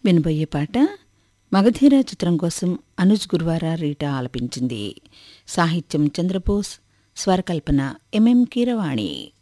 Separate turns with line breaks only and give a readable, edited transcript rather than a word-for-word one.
వినబోయే పాట మగధీర చిత్రం కోసం అనుజ్ గుర్వార రీటా ఆలపించింది. సాహిత్యం చంద్రబోస్, స్వరకల్పన ఎంఎం కీరవాణి.